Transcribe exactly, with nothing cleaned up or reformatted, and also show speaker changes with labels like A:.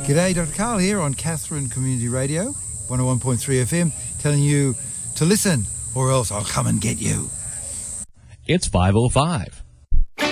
A: G'day, Doctor Karl here on Katherine Community Radio, one oh one point three F M, telling you to listen or else I'll come and get you.
B: It's five oh five.